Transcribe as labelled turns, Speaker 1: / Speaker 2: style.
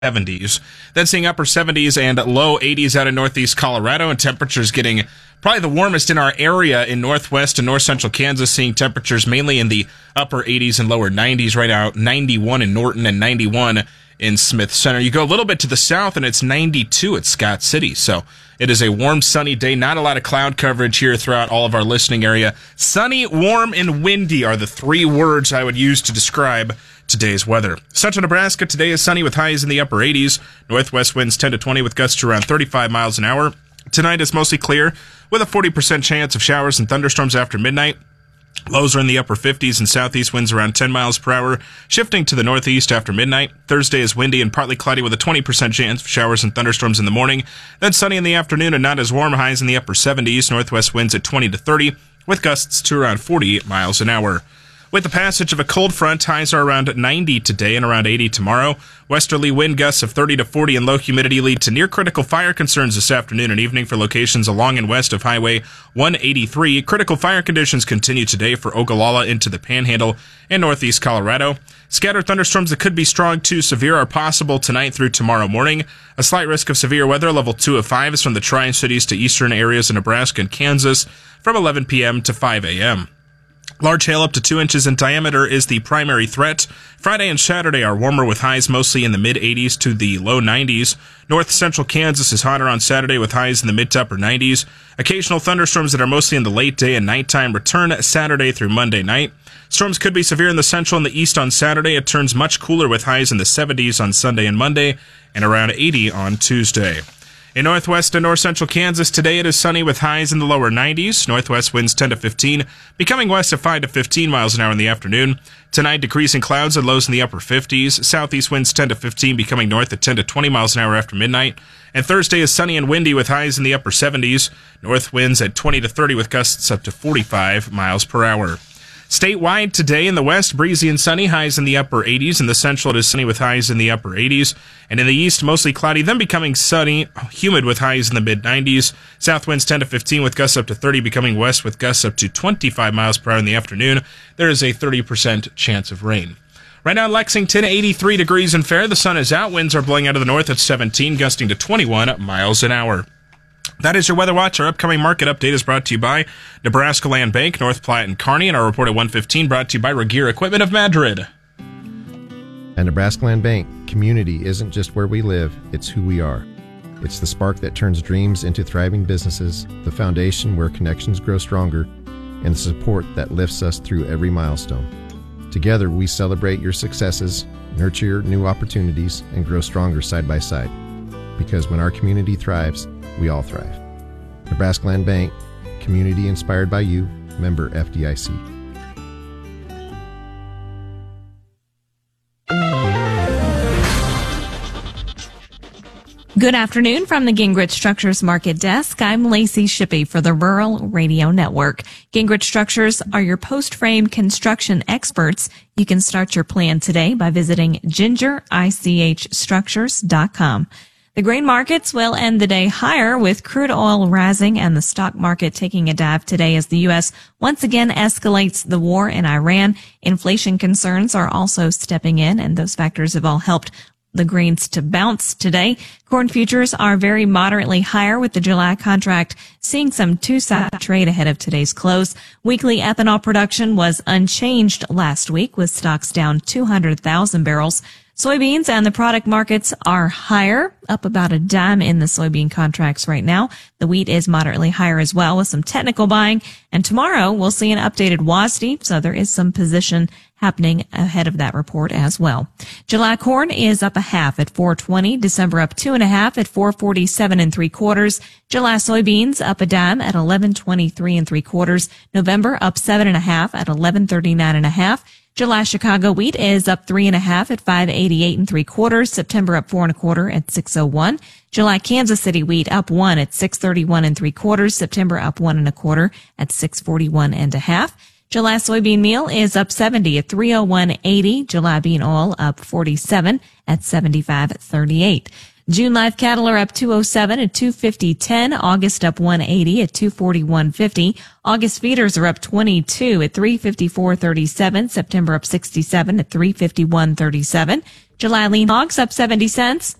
Speaker 1: 70s. Then seeing upper 70s and low 80s out in northeast Colorado, and temperatures getting probably the warmest in our area in northwest and north central Kansas, seeing temperatures mainly in the upper 80s and lower 90s right now, 91 in Norton and 91 in Smith Center. You go a little bit to the south and it's 92 at Scott City. So it is a warm, sunny day. Not a lot of cloud coverage here throughout all of our listening area. Sunny, warm, and windy are the three words I would use to describe today's weather. Central Nebraska today is sunny with highs in the upper 80s. Northwest winds 10 to 20 with gusts to around 35 miles an hour. Tonight is mostly clear with a 40% chance of showers and thunderstorms after midnight. Lows are in the upper 50s and southeast winds around 10 miles per hour, shifting to the northeast after midnight. Thursday is windy and partly cloudy with a 20% chance of showers and thunderstorms in the morning. Then sunny in the afternoon and not as warm, highs in the upper 70s. Northwest winds at 20 to 30 with gusts to around 40 miles an hour. With the passage of a cold front, highs are around 90 today and around 80 tomorrow. Westerly wind gusts of 30 to 40 and low humidity lead to near-critical fire concerns this afternoon and evening for locations along and west of Highway 183. Critical fire conditions continue today for Ogallala into the Panhandle and northeast Colorado. Scattered thunderstorms that could be strong to severe are possible tonight through tomorrow morning. A slight risk of severe weather, level 2 of 5, is from the Tri-Cities to eastern areas of Nebraska and Kansas from 11 p.m. to 5 a.m. Large hail up to 2 inches in diameter is the primary threat. Friday and Saturday are warmer with highs mostly in the mid-80s to the low 90s. North central Kansas is hotter on Saturday with highs in the mid to upper 90s. Occasional thunderstorms that are mostly in the late day and nighttime return Saturday through Monday night. Storms could be severe in the central and the east on Saturday. It turns much cooler with highs in the 70s on Sunday and Monday and around 80 on Tuesday. In northwest and north central Kansas, today it is sunny with highs in the lower 90s. Northwest winds 10 to 15, becoming west at 5 to 15 miles an hour in the afternoon. Tonight, decreasing clouds and lows in the upper 50s. Southeast winds 10 to 15, becoming north at 10 to 20 miles an hour after midnight. And Thursday is sunny and windy with highs in the upper 70s. North winds at 20 to 30 with gusts up to 45 miles per hour. Statewide today in the west, breezy and sunny, highs in the upper 80s. In the central, it is sunny with highs in the upper 80s. And in the east, mostly cloudy, then becoming sunny, humid with highs in the mid-90s. South winds 10 to 15 with gusts up to 30, becoming west with gusts up to 25 miles per hour in the afternoon. There is a 30% chance of rain. Right now in Lexington, 83 degrees and fair. The sun is out. Winds are blowing out of the north at 17, gusting to 21 miles an hour. That is your Weather Watch. Our upcoming market update is brought to you by Nebraska Land Bank, North Platte, and Kearney, and our report at 1:15 brought to you by Regeer Equipment of Madrid.
Speaker 2: At Nebraska Land Bank, community isn't just where we live, it's who we are. It's the spark that turns dreams into thriving businesses, the foundation where connections grow stronger, and the support that lifts us through every milestone. Together, we celebrate your successes, nurture your new opportunities, and grow stronger side by side. Because when our community thrives, we all thrive. Nebraska Land Bank, community inspired by you, member FDIC.
Speaker 3: Good afternoon from the Gingrich Structures Market Desk. I'm Lacey Shippey for the Rural Radio Network. Gingrich Structures are your post-frame construction experts. You can start your plan today by visiting gingerichstructures.com. The grain markets will end the day higher with crude oil rising and the stock market taking a dive today as the U.S. once again escalates the war in Iran. Inflation concerns are also stepping in, and those factors have all helped the grains to bounce today. Corn futures are very moderately higher with the July contract seeing some two-side trade ahead of today's close. Weekly ethanol production was unchanged last week with stocks down 200,000 barrels. Soybeans and the product markets are higher, up about a dime in the soybean contracts right now. The wheat is moderately higher as well with some technical buying. And tomorrow we'll see an updated WASDE, so there is some position happening ahead of that report as well. July corn is up a half at $4.20. December up 2.5 at $4.47 3/4. July soybeans up a dime at $11.23 3/4. November up 7.5 at $11.39 1/2. July Chicago wheat is up 3.5 at $5.88 3/4. September up 4.25 at $6.01. July Kansas City wheat up 1 at $6.31 3/4. September up 1.25 at $6.41 1/2. July soybean meal is up 70 at $3.01.80. July bean oil up 47 at $75.38. June live cattle are up 207 at 250.10. August up 180 at 241.50. August feeders are up 22 at 354.37. September up 67 at 351.37. July lean hogs up 70 cents.